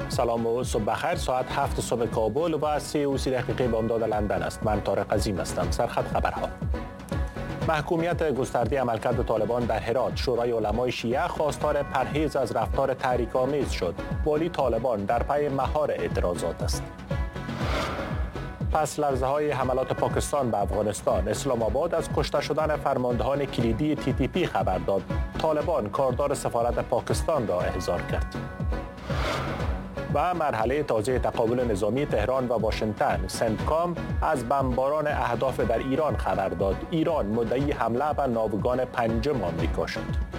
سلام و صبح بخیر. ساعت 7 صبح کابل و 3:30 بامداد لندن است. من طارق عظیم هستم. سرخط خبرها. محکومیت گسترده عملکرد طالبان در هرات. شورای علمای شیعه خواستار پرهیز از رفتار تحریک‌آمیز شد. والی طالبان در پی مهار اعتراضات است. پس لرزه‌های حملات پاکستان به افغانستان، اسلام آباد از کشته شدن فرماندهان کلیدی TTP خبر داد. طالبان کاردار سفارت پاکستان را احضار کرد. و مرحله تازه تقابل نظامی تهران و واشنگتن. سنتکام از بمباران اهداف در ایران خبر داد. ایران مدعی حمله به ناوگان پنجم آمریکا شد.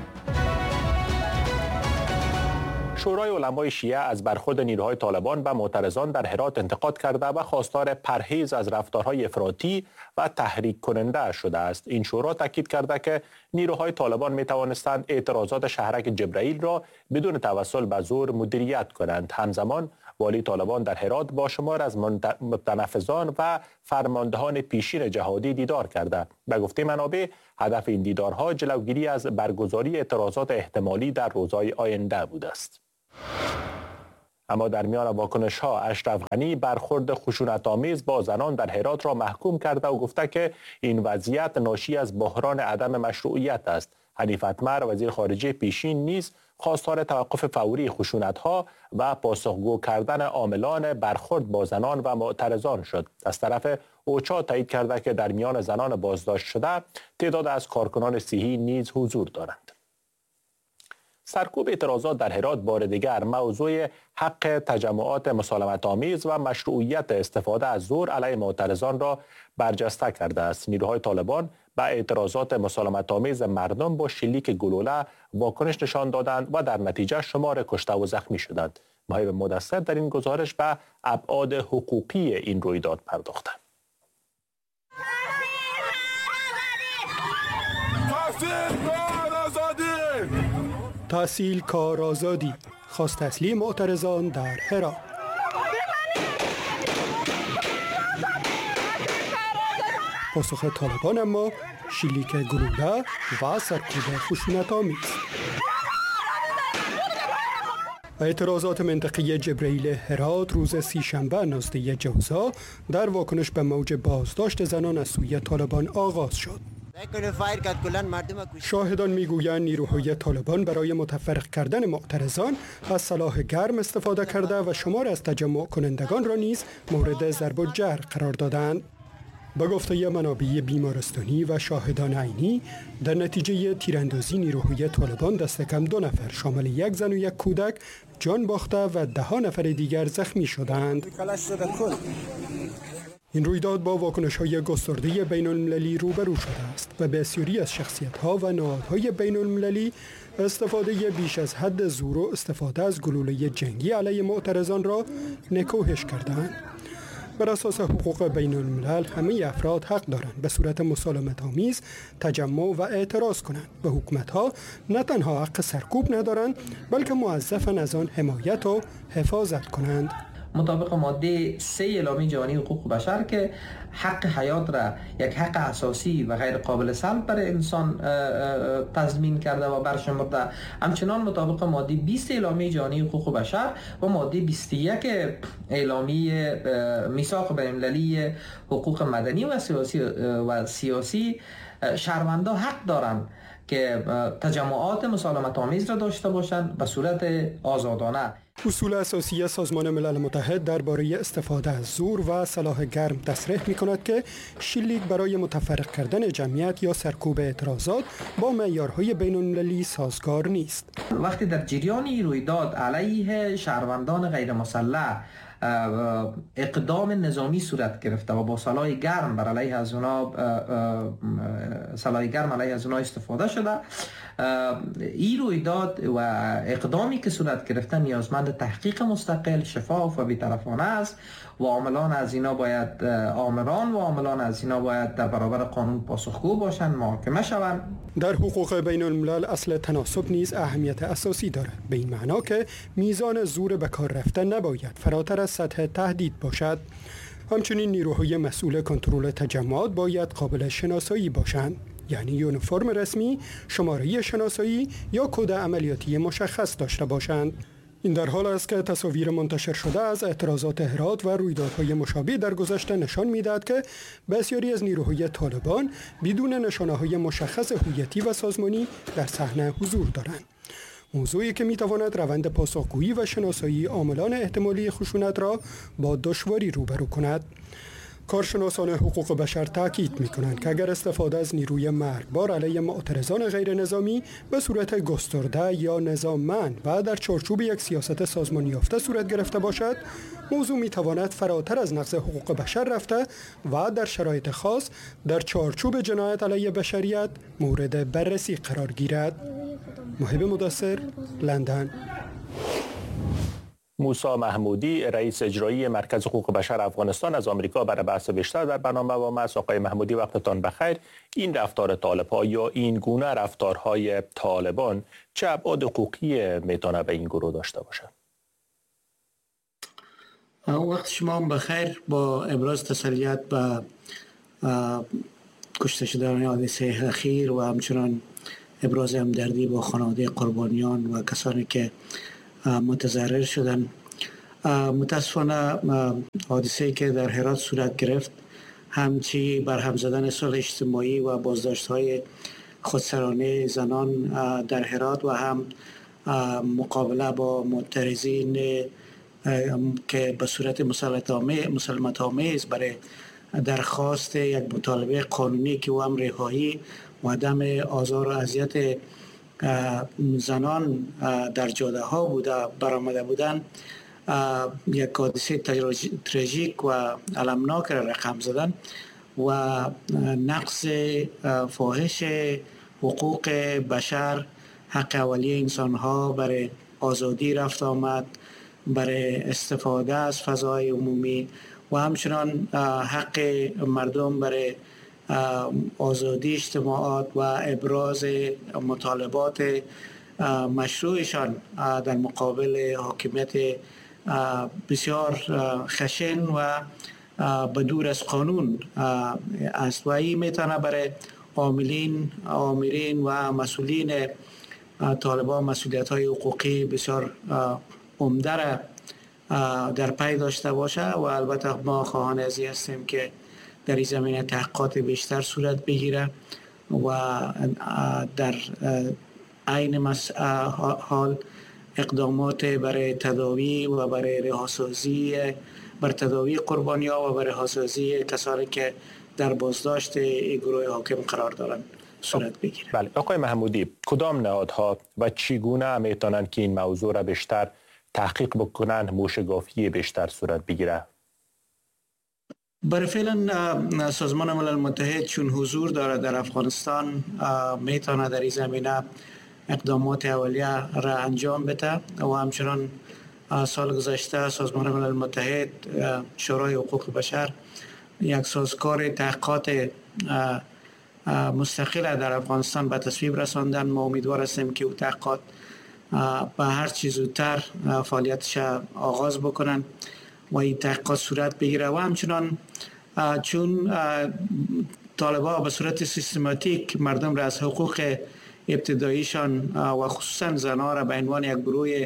شورای علمای شیعه از برخورد نیروهای طالبان به معترضان در هرات انتقاد کرده و خواستار پرهیز از رفتارهای افراطی و تحریک کننده شده است. این شورا تاکید کرده که نیروهای طالبان می توانستند اعتراضات شهرک جبرائیل را بدون توسل به زور مدیریت کنند. همزمان والی طالبان در هرات با شمار از متنفذان و فرماندهان پیشین جهادی دیدار کرده. به گفته منابع هدف این دیدارها جلوگیری از برگزاری اعتراضات احتمالی در روزهای آینده بوده است. اما در میان واکنش‌ها اشرف غنی برخورد خشونت‌آمیز با زنان در هرات را محکوم کرده و گفته که این وضعیت ناشی از بحران عدم مشروعیت است. حنیف اتمر وزیر خارجه پیشین نیز خواستار توقف فوری خشونت‌ها و پاسخگو کردن عاملان برخورد با زنان و معترضان شد. از طرف اوچا تایید کرده که در میان زنان بازداشت شده تعداد از کارکنان صحی نیز حضور دارند. سرکوب اعتراضات در هرات بار دیگر موضوع حق تجمعات مسالمت‌آمیز و مشروعیت استفاده از زور علیه معترضان را برجسته کرده است. نیروهای طالبان به اعتراضات مسالمت‌آمیز مردم با شلیک گلوله واکنش نشان دادند و در نتیجه شمار کشته و زخمی شدند. مهیب مدثر در این گزارش به ابعاد حقوقی این رویداد پرداخته. تحصیل کار آزادی خواست اصلی معترضان در هرات. پاسخ طالبان اما شلیک گلوله و سرکوب خشونت‌آمیز. اعتراضات منطقه جبرائیل هرات روز سه‌شنبه 19 جوزا در واکنش به موج بازداشت زنان از سوی طالبان آغاز شد. شاهدان میگویند نیروهای طالبان برای متفرق کردن معترضان از سلاح گرم استفاده کرده و شمار از تجمع کنندگان را نیز مورد ضرب و جرح قرار دادند. به گفته منابع بیمارستانی و شاهدان عینی در نتیجه تیراندازی نیروهای طالبان دست کم 2 نفر شامل 1 زن و 1 کودک جان باخته و 10 نفر دیگر زخمی شدند. این رویداد با واکنش‌های گسترده بین‌المللی روبرو شده است و بسیاری از شخصیت‌ها و نهادهای بین‌المللی استفاده بیش از حد زور و استفاده از گلوله جنگی علیه معترضان را نکوهش کردند. بر اساس حقوق بین‌الملل همه افراد حق دارند به صورت مسالمت‌آمیز تجمع و اعتراض کنند و حکومت‌ها نه تنها حق سرکوب ندارند بلکه موظفند از آن حمایت و حفاظت کنند. مطابق ماده 3 اعلامیه جهانی حقوق بشر که حق حیات را یک حق اساسی و غیر قابل سلب برای انسان تضمین کرده و برشمرده، همچنان مطابق ماده 20 اعلامیه جهانی حقوق بشر و ماده 21 اعلامیه میثاق بین‌المللی حقوق مدنی و سیاسی شهروندان حق دارند که تجمعات مسالمت‌آمیز را داشته باشند به صورت آزادانه. اصول اساسی سازمان ملل متحد درباره استفاده از زور و سلاح گرم تصریح می‌کند که شلیک برای متفرق کردن جمعیت یا سرکوب اعتراضات با معیارهای بین‌المللی سازگار نیست. وقتی در جریان رویداد علیه شهروندان غیر مسلح اقدام نظامی صورت گرفته و با سلاح گرم بر علیه از اونا استفاده شده، این رویداد و اقدامی که صورت گرفته نیازمند تحقیق مستقل، شفاف و بی‌طرفانه است و عاملان از اینا باید در برابر قانون پاسخگو باشند، محاکمه شوند. در حقوق بین الملل اصل تناسب نیز اهمیت اساسی دارد، به این معنا که میزان زور به کار رفته نباید فراتر از سطح تهدید باشد. همچنین نیروهای مسئول کنترل تجمعات باید قابل شناسایی باشند، یعنی یونیفرم رسمی، شماره شناسایی یا کد عملیاتی مشخص داشته باشند. این در حال است که تصاویر منتشر شده از اعتراضات هرات و رویدادهای مشابه در گذشته نشان می‌دهد که بسیاری از نیروهای طالبان بدون نشانه‌های مشخص هویتی و سازمانی در صحنه حضور دارند. موضوعی که می‌تواند روند پاسخگویی و شناسایی عاملان احتمالی خشونت را با دشواری روبرو کند. کارشناسان حقوق بشر تاکید می‌کنند که اگر استفاده از نیروی مرگبار علیه معترضان غیر نظامی به صورت گسترده یا نظاممند و در چارچوب یک سیاست سازمانی یافته صورت گرفته باشد، موضوع می‌تواند فراتر از نقض حقوق بشر رفته و در شرایط خاص در چارچوب جنایت علیه بشریت مورد بررسی قرار گیرد. محب مدثر، لندن. موسی محمودی، رئیس اجرایی مرکز حقوق بشر افغانستان از آمریکا برای بحث بیشتر در برنامه با ما است. آقای محمودی وقتتان بخیر. این رفتار طالب‌ها یا این گونه رفتارهای طالبان چه ابعاد حقوقی میتونه به این گروه داشته باشه؟ وقت شما هم بخیر. با ابراز تسلیت به کشته شدگان حادثه اخیر و همچنان ابراز همدردی با خانواده قربانیان و کسانی که متضرر شدن. متاسفانه حادثه‌ای که در هرات صورت گرفت همچی برهم زدن صلح اجتماعی و بازداشت‌های خودسرانه زنان در هرات و هم مقابله با معترضین که به صورت مسالمت‌آمیز برای درخواست یک مطالبه قانونی که او هم رهایی و عدم آزار و اذیت زنان در جاده ها بوده برآمده بودند، یک حادثه تراژیک و المناک را رقم زدن و نقض فاحش حقوق بشر، حق اولیه انسان ها برای آزادی رفت آمد، برای استفاده از فضای عمومی و همچنان حق مردم برای آزادی اجتماعات و ابراز مطالبات مشروعشان در مقابل حاکمیت بسیار خشن و بدور از قانون است و این میتونه برای آمرین و مسئولین طالبان مسئولیت‌های حقوقی بسیار عمده را در پی داشته باشه و البته ما خواهان ازی هستیم که در این زمینه تحقیقات بیشتر صورت بگیره و در عین حال اقدامات برای تداوی و برای رهاسازی بر تداوی قربانی‌ها و برای رهاسازی کسانی که در بازداشت گروه حاکم قرار دارند صورت بگیره. بله آقای محمودی، کدام نهادها و چگونه میتونن که این موضوع را بیشتر تحقیق بکنن، موشگافی بیشتر صورت بگیره؟ برای فعلا سازمان ملل متحد چون حضور داره در افغانستان میتونه در این زمینه اقدامات اولیه را انجام بده و همچنان سال گذشته سازمان ملل متحد شورای حقوق بشر یک سازوکار تحقیقات مستقل در افغانستان به تصویب رساندن. ما امیدوار هستیم که او تحقیقات به هر چیز زودتر فعالیتش آغاز بکنن و این تحقیقات صورت بگیره و همچنان چون طالبان به صورت سیستماتیک مردم را از حقوق ابتداییشان و خصوصا زنها را به عنوان یک گروه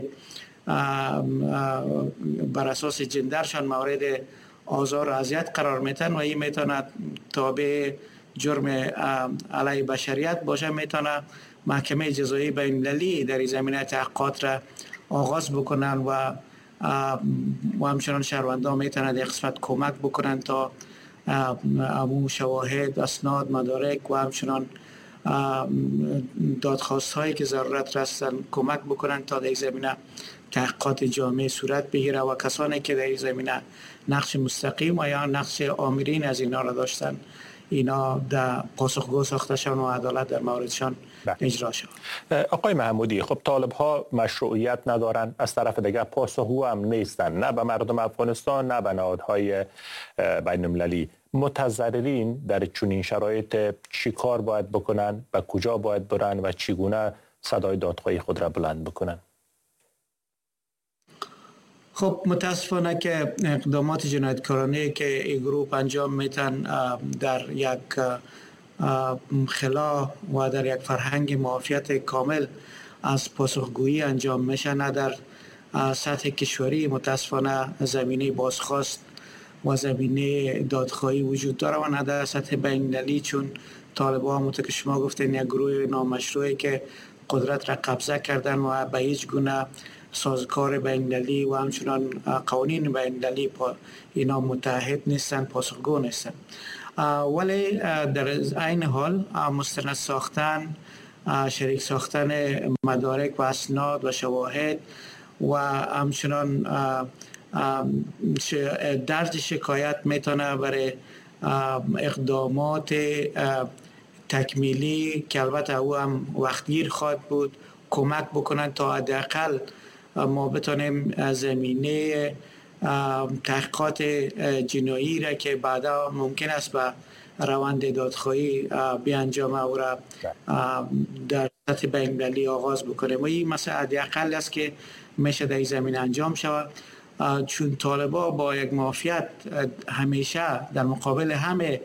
بر اساس جندرشان مورد آزار و اذیت قرار میتن و این میتونه تابع جرم علیه بشریت باشه، میتونه محکمه جزایی بین المللی در این زمینه تحقیقات را آغاز بکنن و همچنان شهروندان میتونن در قسمت کمک بکنن تا امو شواهد، اسناد، مدارک و همچنان دادخواست هایی که ضرورت رسن کمک بکنن تا در این زمینه تحقیقات جامع صورت بگیره و کسانی که در این زمینه نقش مستقیم و یا نقش آمرین از اینا را داشتن اینا در پاسخگو ساخته شون و عدالت در موردشان اجرا شد. آقای محمودی، خب طالب ها مشروعیت ندارن، از طرف دیگه پاسخگو هم نیستن، نه به مردم افغانستان نه به نهادهای بین المللی. متضررین در چنین شرایط چی کار باید بکنن، به کجا باید برن و چگونه صدای دادخواهی خود را بلند بکنن؟ خب متاسفانه که اقدامات جنایتکارانه که این گروه انجام میتن در یک خلا و در یک فرهنگ معافیت کامل از پاسخگویی انجام میشه، نه در سطح کشوری متاسفانه زمینه بازخواست و زمینه دادخواهی وجود داره و نه در سطح بین‌المللی، چون طالبان همونطور که شما گفتین یک گروه نامشروعی که قدرت را قبضه کردن و به هیچ گونه سازوکار بین‌المللی و همچنان قوانین بین‌المللی اینا متحد نیستن، پاسخگو نیستن. ولی در این حال مستند ساختن، شریک ساختن مدارک و اسناد و شواهد و همچنان درج شکایت میتونه برای اقدامات تکمیلی که البته او هم وقتگیر خواهد بود کمک بکنن تا حداقل ما بتونیم زمینه تحقیقات جنایی را که بعدا ممکن است به روند دادخواهی بیانجامه او را در سطح بین‌المللی آغاز بکنیم و این مثلا حداقل است که میشه در این زمین انجام شود، چون طالبا با یک معافیت همیشه در مقابل همه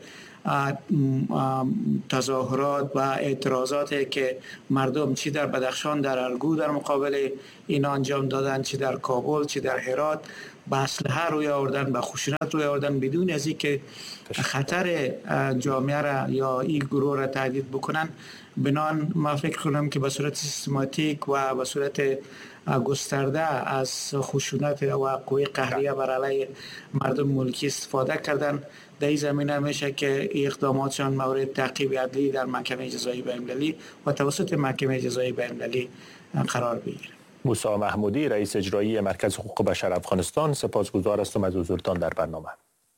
تظاهرات و اعتراضات که مردم چی در بدخشان، در ارگو در مقابل این انجام دادن، چی در کابل، چی در هرات، به اسلحه روی آوردن، به خشونت روی آوردن بدون از اینکه خطر جامعه را یا این گروه را تهدید بکنن. بنان ما فکر کنم که به صورت سیستماتیک و به صورت گسترده از خشونت و قوه قهریه بر علیه مردم ملکی استفاده کردن. در این زمینه میشه که اقداماتشان مورد تعقیب عدلی در محکمه جزایی بین‌المللی و توسط محکمه جزایی بین‌المللی قرار بگیرد. موسی محمودی، رئیس اجرایی مرکز حقوق بشر افغانستان، سپاسگزار هستم از حضورتان در برنامه.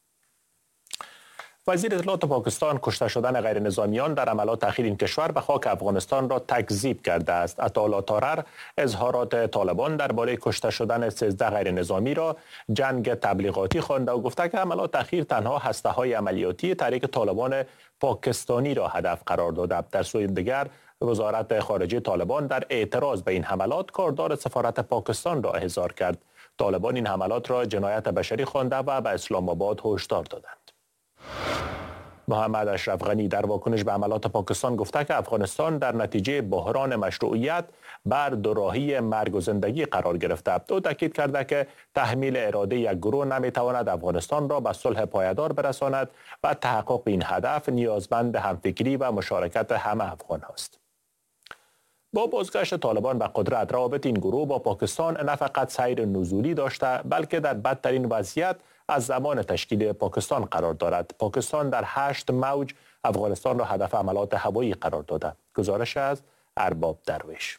وزیر اطلاعات پاکستان کشته شدن غیر نظامیان در عملات اخیر این کشور به خاک افغانستان را تکذیب کرده است. عطاالله طارر اظهارات طالبان درباره کشته شدن 13 غیر نظامی را جنگ تبلیغاتی خوانده و گفته که عملات اخیر تنها هسته‌های عملیاتی تحریک طالبان پاکستانی را هدف قرار داده. در سوی دیگر وزارت خارجه طالبان در اعتراض به این حملات کاردار سفارت پاکستان را احضار کرد. طالبان این حملات را جنایت بشری خوانده و به اسلام آباد هشدار دادند. محمد اشرف غنی در واکنش به حملات پاکستان گفته که افغانستان در نتیجه بحران مشروعیت بر دوراهی مرگ و زندگی قرار گرفته. او تاکید کرده که تحمیل اراده یک گروه نمیتواند افغانستان را به صلح پایدار برساند و تحقق این هدف نیازمند همفکری و مشارکت همه افغان است. با بازگشت طالبان به قدرت، روابط این گروه با پاکستان نه فقط سیر نزولی داشته بلکه در بدترین وضعیت از زمان تشکیل پاکستان قرار دارد. پاکستان در 8 موج افغانستان را هدف حملات هوایی قرار داده. گزارش از ارباب درویش.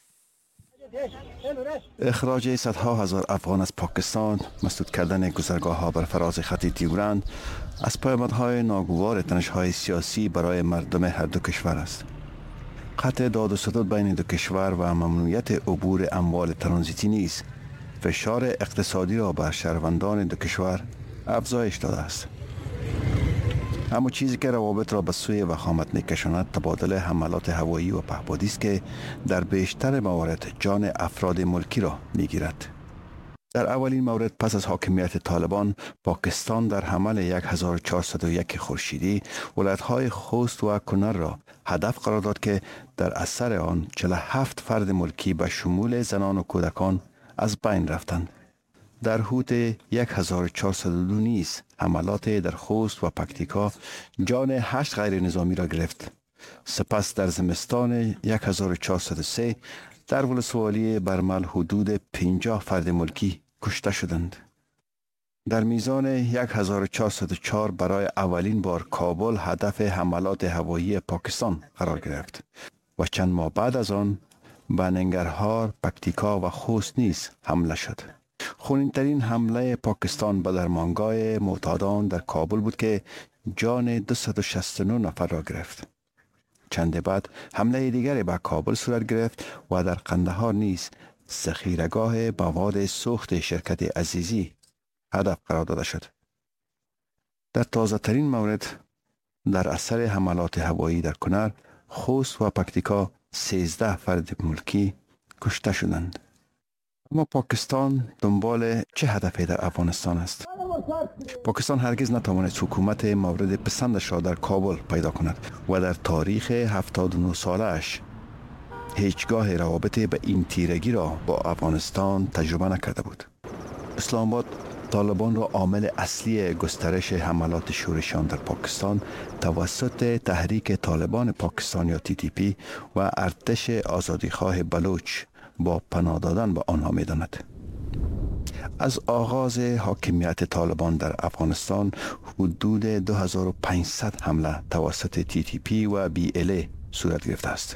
اخراج صدها هزار افغان از پاکستان، مسدود کردن گذرگاه‌ها بر فراز خط دیورند از پیامدهای ناگوار تنش‌های سیاسی برای مردم هر دو کشور است. قطع داد و ستد بین دو کشور و ممنوعیت عبور اموال ترانزیتی نیز فشار اقتصادی را بر شهروندان دو کشور افزایش داده است. اما چیزی که روابط را به سوی وخامت می‌کشاند تبادل حملات هوایی و پهپادی است که در بیشتر موارد جان افراد ملکی را می‌گیرد. در اولین مورد پس از حاکمیت طالبان، پاکستان در حمل 1401 خورشیدی ولایت‌های خوست و کنر را هدف قرار داد که در اثر آن 47 فرد ملکی به شمول زنان و کودکان از بین رفتند. در حدود 1402 نیز حملات در خوست و پکتیکا جان 8 غیر نظامی را گرفت. سپس در زمستان 1403 در ولسوالی برمل حدود 50 فرد ملکی کشته شدند. در میزان 1404 برای اولین بار کابل هدف حملات هوایی پاکستان قرار گرفت و چند ماه بعد از آن به ننگرهار، پکتیکا و خوست نیز حمله شد. خونین‌ترین حمله پاکستان به درمانگاه معتادان در کابل بود که جان 269 نفر را گرفت. چند بعد حمله دیگری به کابل صورت گرفت و در قندهار نیز ذخیره‌گاه مواد سوخت شرکت عزیزی هدف قرار داده شد. در تازه ترین مورد در اثر حملات هوایی در کنر، خوست و پکتیکا 13 فرد ملکی کشته شدند. اما پاکستان دنبال چه هدفی در افغانستان است؟ پاکستان هرگز نتوانست حکومت مورد پسندش را در کابل پیدا کند و در تاریخ 79 سالش هیچگاه روابط به این تیرگی را با افغانستان تجربه نکرده بود. اسلام آباد طالبان را عامل اصلی گسترش حملات شورشیان در پاکستان توسط تحریک طالبان پاکستان یا TTP و ارتش آزادیخواه بلوچ با پناه دادن به آنها می داند. از آغاز حاکمیت طالبان در افغانستان حدود 2500 حمله توسط TTP و BLA صورت گرفته است.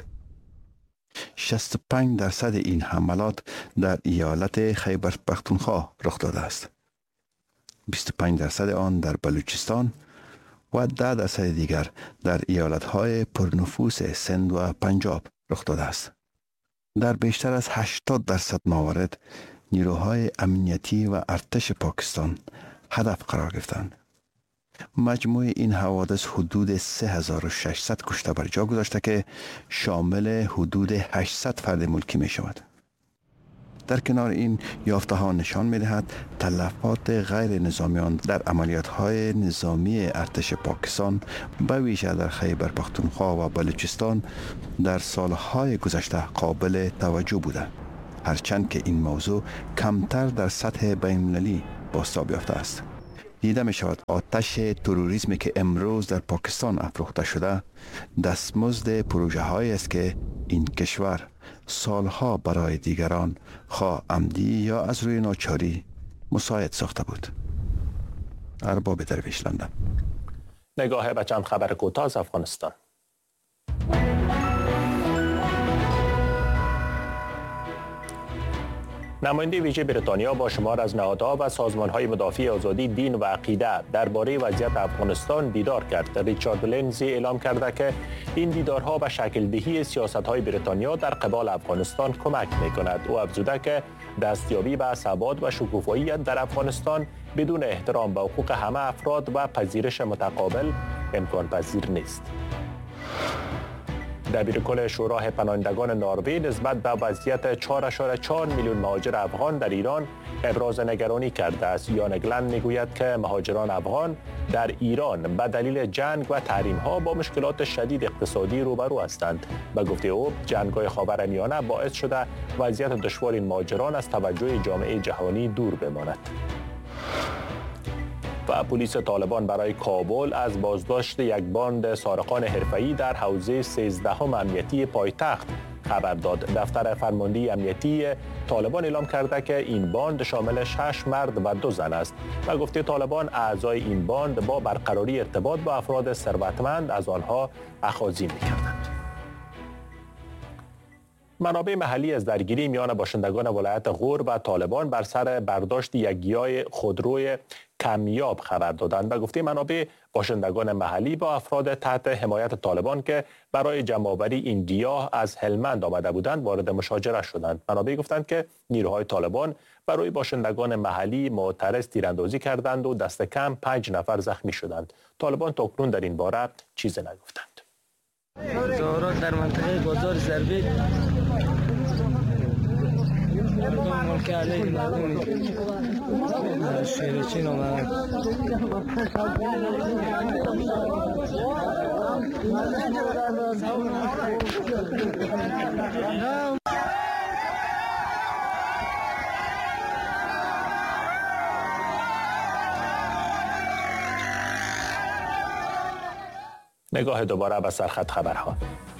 65% این حملات در ایالت خیبر پختونخوا رخ داده است. 25% آن در بلوچستان و 10% دیگر در ایالت‌های پرنفوس سند و پنجاب رخ داده است. در بیشتر از 80% موارد نیروهای امنیتی و ارتش پاکستان هدف قرار گرفتند. مجموع این حوادث حدود 3600 کشته بر جا گذاشته که شامل حدود 800 فرد ملکی می شود. در کنار این یافته ها نشان می دهد تلفات غیر نظامیان در عملیات های نظامی ارتش پاکستان به ویژه در خیبر پختونخوا و بلوچستان در سالهای گذشته قابل توجه بوده، هرچند که این موضوع کمتر در سطح بین‌المللی بازتاب یافته است. دیده می شود آتش تروریسمی که امروز در پاکستان افروخته شده دستمزد پروژه هایی است که این کشور سالها برای دیگران خواه عمدی یا از روی ناچاری مساعد ساخته بود. ارباب درویش، لندن. نگاه به چند خبر کوتاه از افغانستان. نماینده ویژه بریتانیا با شمار از نهادها و سازمان‌های مدافع آزادی دین و عقیده درباره وضعیت افغانستان دیدار کرد. ریچارد لینزی اعلام کرده که این دیدارها به شکل دهی سیاست‌های بریتانیا در قبال افغانستان کمک می‌کند. او افزوده که دستیابی به ثبات و شکوفایی در افغانستان بدون احترام به حقوق همه افراد و پذیرش متقابل امکان پذیر نیست. دبیرکل شورای پناهندگان نروژ نسبت به وضعیت 4.4 میلیون مهاجر افغان در ایران ابراز نگرانی کرده است. یان گلند میگوید که مهاجران افغان در ایران به دلیل جنگ و تحریم‌ها با مشکلات شدید اقتصادی روبرو هستند. به گفته او جنگ‌های خاورمیانه باعث شده وضعیت دشوار این مهاجران از توجه جامعه جهانی دور بماند. و پلیس طالبان برای کابل از بازداشت یک باند سارقان حرفه‌ای در حوزه 13 امنیتی پایتخت خبر داد. دفتر فرماندهی امنیتی طالبان اعلام کرده که این باند شامل 6 مرد و 2 زن است و گفته طالبان اعضای این باند با برقراری ارتباط با افراد ثروتمند از آنها اخاذی می‌کردند. منابع محلی از درگیری میان باشندگان ولایت غور و طالبان بر سر برداشت یک گیاه خودروی کمیاب خبر دادند. به گفته منابع باشندگان محلی با افراد تحت حمایت طالبان که برای جمع‌آوری این گیاه از هلمند آمده بودند وارد مشاجره شدند. منابع گفتند که نیروهای طالبان برای باشندگان محلی معترض تیراندازی کردند و دست کم 5 نفر زخمی شدند. طالبان تاکنون در این باره چیزی نگفتند. تظاهرات در منطقه بازار ضربی ملک علیه مردم شیرچین آمدن. نگاه دوباره به سرخط خبرها.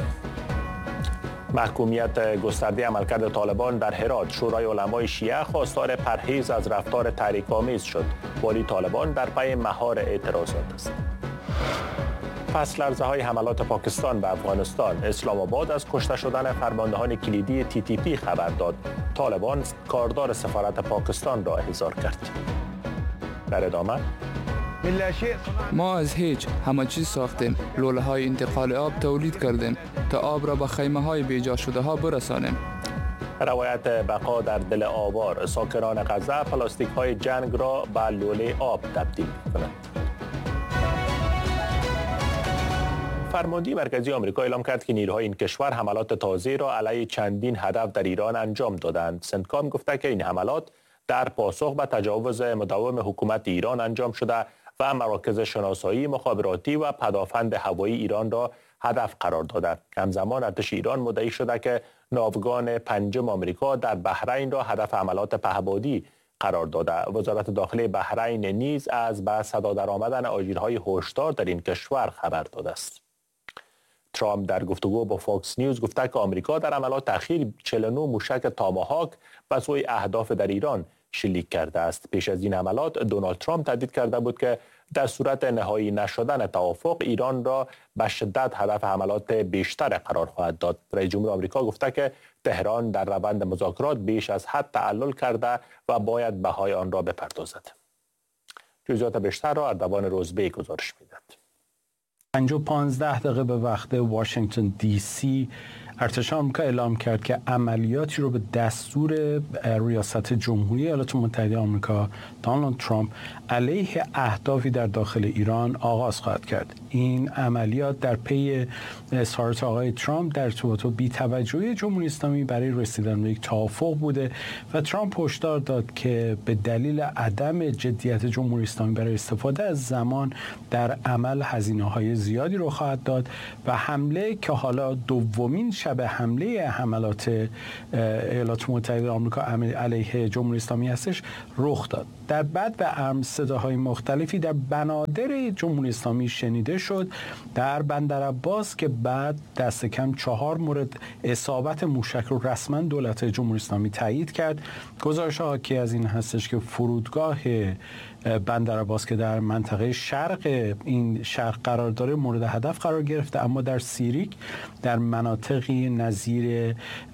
محکومیت گسترده عملکرد طالبان در هرات، شورای علمای شیعه خواستار پرهیز از رفتار تحریک‌آمیز شد. والی طالبان در پی مهار اعتراضات است. پس لرزه‌های حملات پاکستان به افغانستان، اسلام آباد از کشته شدن فرماندهان کلیدی TTP خبر داد. طالبان کاردار سفارت پاکستان را احضار کرد. در ادامه ما از هیچ همه چیز ساختیم. لوله های انتقال آب تولید کردیم تا آب را به خیمه های بیجا شده ها برسانیم. روایت بقا در دل آوار، ساکنان غزه پلاستیک های جنگ را به لوله آب تبدیل کنند. فرماندهی مرکزی آمریکا اعلام کرد که نیروهای این کشور حملات تازه را علیه چندین هدف در ایران انجام دادند. سنتکام گفته که این حملات در پاسخ به تجاوز مداوم حکومت ایران انجام شده و مراکز شناسایی، مخابراتی و پدافند هوایی ایران را هدف قرار داده. همزمان ارتش ایران مدعی شده که ناوگان پنجم آمریکا در بحرین را هدف حملات پهپادی قرار داده. وزارت داخلی بحرین نیز از به صدا درآمدن آژیرهای هشدار در این کشور خبر داده است. ترامپ در گفتگو با فاکس نیوز گفته که آمریکا در عملیات اخیر 49 موشک تاماهاک به سوی اهداف در ایران شلیک کرده است. پیش از این حملات دونالد ترامپ تهدید کرده بود که در صورت نهایی نشدن توافق ایران را به شدت هدف حملات بیشتر قرار خواهد داد. رئیس جمهور آمریکا گفته که تهران در روند مذاکرات بیش از حد تعلل کرده و باید بهای آن را بپردازد. جزئیات بیشتر را اردوان روزبه گزارش می‌دهد. 5:15 به وقت واشنگتن دی سی ارتش آمریکا اعلام کرد که عملیاتی رو به دستور ریاست جمهوری ایالات متحده آمریکا دونالد ترامپ علیه اهدافی در داخل ایران آغاز خواهد کرد. این عملیات در پی اظهارات آقای ترامپ در ارتباط بی‌توجهی جمهوری اسلامی برای رسیدن به یک توافق بوده و ترامپ هشدار داد که به دلیل عدم جدیت جمهوری اسلامی برای استفاده از زمان در عمل هزینه‌های زیادی رو خواهد داد و حمله که حالا دومین شب حمله حملات ایالات متحده آمریکا علیه جمهوری اسلامی هستش رخ داد. در بعد و ارمز صداهای مختلفی در بنادر جمهوری اسلامی شنیده شد در بندر عباس که بعد دست کم 4 مورد اصابت موشک رو رسما دولت جمهوری اسلامی تایید کرد. گزارش حاکی از این هستش که فرودگاه بندر عباس که در منطقه شرق این شرق قرار داره مورد هدف قرار گرفته، اما در سیریک در مناطقی نظیر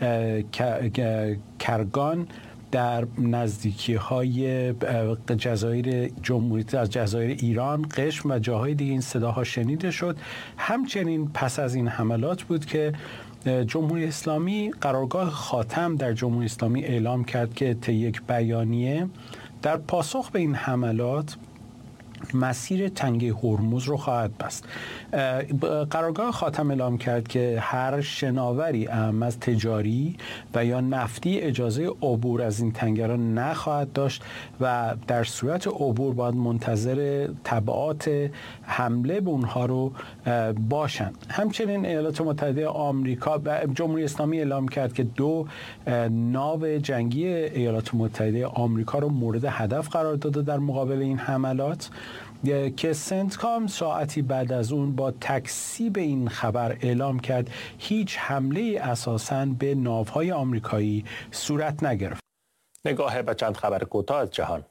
کرگان در نزدیکی های جزایر جمهوری از جزایر ایران، قشم و جاهای دیگه این صداها شنیده شد. همچنین پس از این حملات بود که جمهوری اسلامی قرارگاه خاتم در جمهوری اسلامی اعلام کرد که طی یک بیانیه در پاسخ به این حملات مسیر تنگه هرمز رو خواهد بست. قرارگاه خاتم اعلام کرد که هر شناوری اعم از تجاری و یا نفتی اجازه عبور از این تنگه را نخواهد داشت و در صورت عبور باید منتظر تبعات حمله به اونها رو باشند. همچنین ایالات متحده آمریکا و جمهوری اسلامی اعلام کرد که 2 ناو جنگی ایالات متحده آمریکا رو مورد هدف قرار داده در مقابل این حملات که سنتکام ساعتی بعد از اون با تکذیب این خبر اعلام کرد هیچ حمله اساساً به ناوهای آمریکایی صورت نگرفت. نگاه به چند خبر کوتاه از جهان.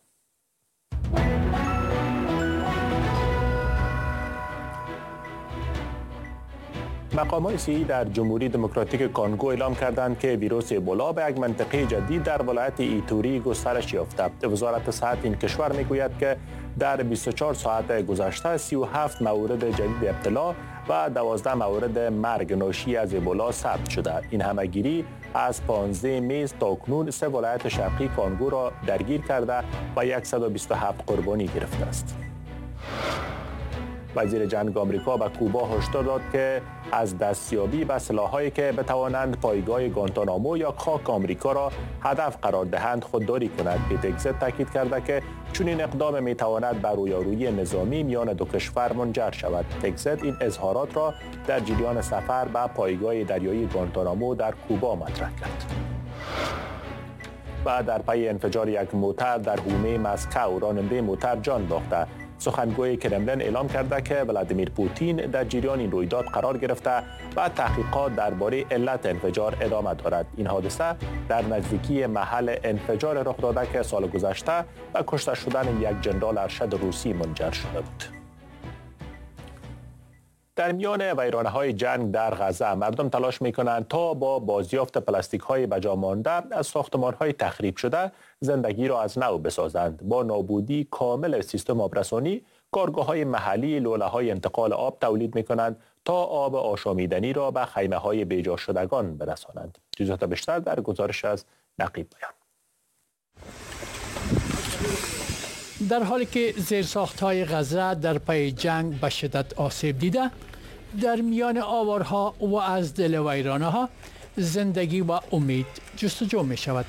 مقامات صحی در جمهوری دموکراتیک کانگو اعلام کردند که ویروس ابولا به یک منطقه جدید در ولایت ایتوری گسترش یافته. وزارت صحت این کشور میگوید که در 24 ساعت گذشته 37 مورد جدید ابتلا و 12 مورد مرگ ناشی از ابولا ثبت شده. این همهگیری از 15 می تا اکنون 3 ولایت شرقی کانگو را درگیر کرده و 127 قربانی گرفته است. وزیر جنگ آمریکا به کوبا هشدار داد که از دستیابی به سلاح‌هایی که بتوانند پایگاه گوانتانامو یا خاک آمریکا را هدف قرار دهند خودداری کند. تگزت تاکید کرده که چنین اقدام میتواند به رویارویی نظامی میان دو کشور منجر شود. تگزت این اظهارات را در جریان سفر به پایگاه دریایی گوانتانامو در کوبا مطرح کرد. و در پی انفجار یک موتر در حومه مسکو راننده موتر جان باخته. سخنگوی کرملین اعلام کرده که ولادیمیر پوتین در جریان این رویداد قرار گرفته و تحقیقات درباره علت انفجار ادامه دارد. این حادثه در نزدیکی محل انفجار رخ داده که سال گذشته و کشته شدن یک جنرال ارشد روسی منجر شده بود. در میان ویرانه‌های جنگ در غزه مردم تلاش می‌کنند تا با بازیافت پلاستیک‌های بجا مانده از ساختمان‌های تخریب شده زندگی را از نو بسازند. با نابودی کامل سیستم آبرسانی، کارگاه‌های محلی لوله‌های انتقال آب تولید می‌کنند تا آب آشامیدنی را به خیمه‌های بیجا شدگان برسانند. جزئیات بیشتر در گزارش از نقیب بیان. در حالی که زیرساخت‌های غزه در پی جنگ به شدت آسیب دیده، در میان آوارها و از دل ویرانه‌ها زندگی و امید جستجو می شود.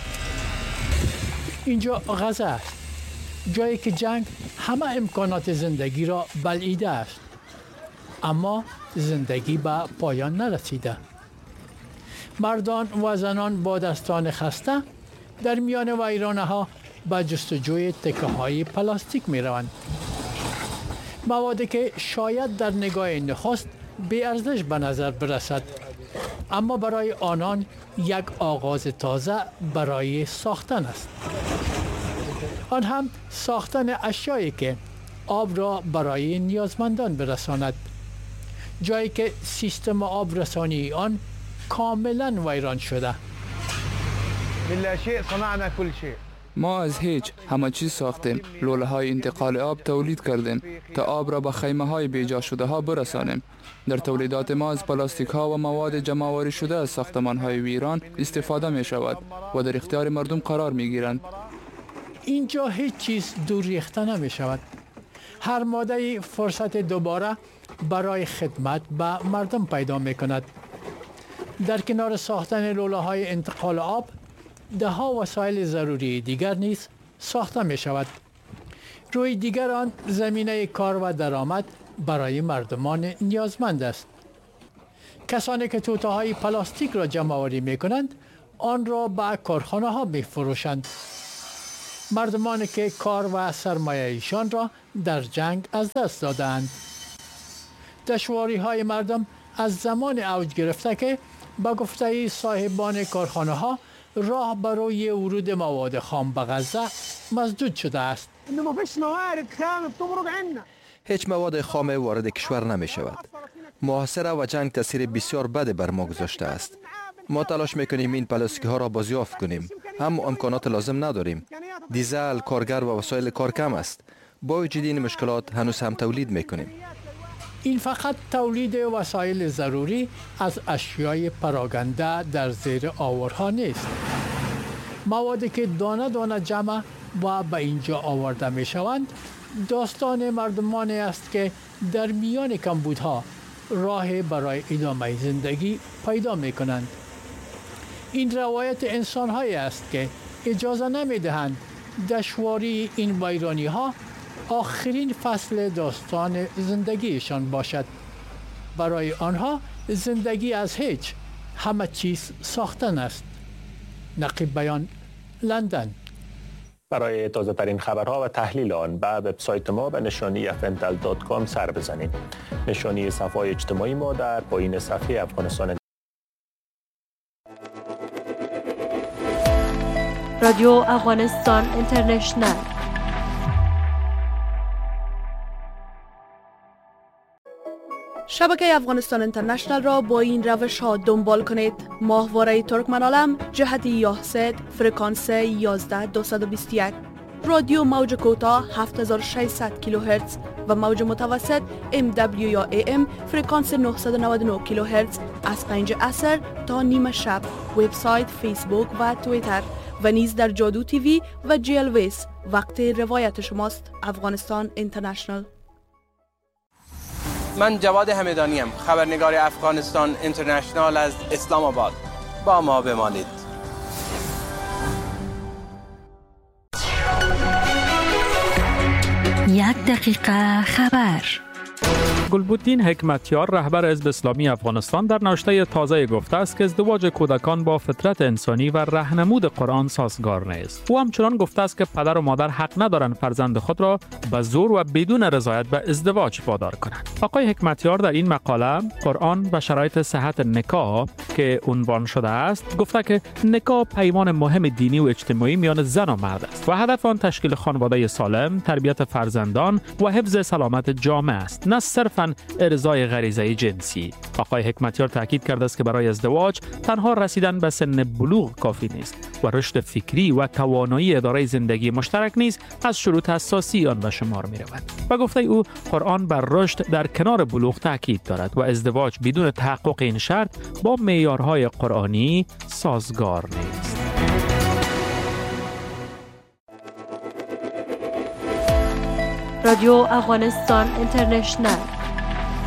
اینجا غزه است، جایی که جنگ همه امکانات زندگی را بلعیده است. اما زندگی به پایان نرسیده. مردان و زنان با دستان خسته در میان ویرانه ها به جستجوی تکه های پلاستیک می روند. موادی که شاید در نگاه نخست بی ارزش به نظر برسد، اما برای آنان یک آغاز تازه برای ساختن است. آن هم ساختن اشیایی که آب را برای نیازمندان برساند، جایی که سیستم آب رسانی آن کاملا ویران شده. ما از هیچ همه چیز ساختیم. لوله های انتقال آب تولید کردیم تا آب را به خیمه های بیجا شده ها برسانیم. در تولیدات ما از پلاستیک ها و مواد جمع آوری شده از ساختمان های ویران استفاده می شود و در اختیار مردم قرار می گیرند. اینجا هیچ چیز دور ریخته نمی شود. هر ماده فرصت دوباره برای خدمت به مردم پیدا می کند. در کنار ساختن لوله های انتقال آب، ده ها وسایل ضروری دیگر نیز ساخته می شود. روی دیگر آن زمینه کار و درآمد برای مردمان نیازمند است. کسانی که توته های پلاستیک را جمع آوری می کنند، آن را به کارخانه ها می فروشند. مردمانی که کار و سرمایه ایشان را در جنگ از دست دادند. دشواری های مردم از زمان اوج گرفته که با گفته صاحبان کارخانه ها راه برای ورود مواد خام به غزه مسدود شده است. هیچ مواد خام وارد کشور نمی شود. محاصره و جنگ تاثیر بسیار بد بر ما گذاشته است. ما تلاش میکنیم این پلاستیک ها را بازیافت کنیم، اما امکانات لازم نداریم. دیزل، کارگر و وسایل کار کم است. با وجود این مشکلات هنوز هم تولید میکنیم. این فقط تولید وسایل ضروری از اشیای پراکنده در زیر آورها نیست. موادی که دانه دانه جمع و به اینجا آورده می شوند داستان مردمانی است که در میان کمبودها راه برای ادامه زندگی پیدا می کنند. این روایت انسان هایی است که اجازه نمی دهند دشواری این ویرانی ها آخرین فصل داستان زندگیشان باشد. برای آنها زندگی از هیچ همه چیز ساختن است. نقیب بیان، لندن. برای تازه ترین خبرها و تحلیل آن به وبسایت ما به نشانی fntel.com سر بزنید. نشانی صفحه اجتماعی ما در پایین صفحه افغانستان. رادیو افغانستان اینترنشنل. شبکه افغانستان اینترنشنل را با این روش ها دنبال کنید: ماهواره ترکمنالم جهت یاهسد فرکانس 11221، رادیو موج کوتاه 7600 کیلوهرتز و موج متوسط MW یا AM فرکانس 999 کیلوهرتز از 5 عصر تا نیم شب. وبسایت، فیسبوک و توییتر و نیز در جادو تیوی و GLVS. وقت روایت شماست. افغانستان اینترنشنل. من جواد همدانی ام، خبرنگار افغانستان اینترنشنال از اسلام آباد. با ما بمانید. یک دقیقه خبر. گلبدین حکمتیار رهبر حزب اسلامی افغانستان در نوشته تازه گفته است که ازدواج کودکان با فطرت انسانی و راهنمود قرآن سازگار نیست. او همچنان گفته است که پدر و مادر حق ندارند فرزند خود را به زور و بدون رضایت به ازدواج وادار کنند. آقای حکمتیار در این مقاله قرآن و شرایط صحت نکاح که عنوان شده است گفته که نکاح پیمان مهم دینی و اجتماعی میان زن و مرد است و هدف آن تشکیل خانواده سالم، تربیت فرزندان و حفظ سلامت جامعه است، نه صرفاً ارضای غریزه جنسی. آقای حکمتیار تاکید کرده است که برای ازدواج تنها رسیدن به سن بلوغ کافی نیست و رشد فکری و توانایی اداره زندگی مشترک نیز از شروط اساسی آن به شمار می رود. و گفته او قرآن بر رشد در کنار بلوغ تاکید دارد و ازدواج بدون تحقق این شرط با معیارهای قرآنی سازگار نیست. رادیو افغانستان اینترنشنل.